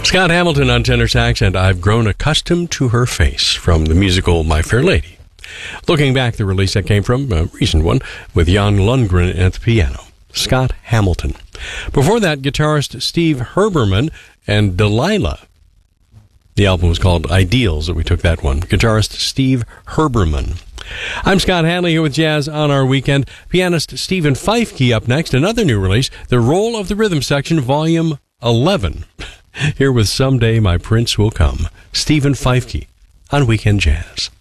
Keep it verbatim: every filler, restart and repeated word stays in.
Scott Hamilton on tenor sax and I've Grown Accustomed to Her Face from the musical My Fair Lady. Looking back, the release that came from, a recent one, with Jan Lundgren at the piano. Scott Hamilton. Before that, guitarist Steve Herbermann and Delilah. The album was called Ideals, that we took that one. Guitarist Steve Herbermann. I'm Scott Hanley here with Jazz on Our Weekend. Pianist Stephen Feifke up next. Another new release, The Roll of the Rhythm Section, Volume eleven. Here with Someday My Prince Will Come. Stephen Feifke on Weekend Jazz.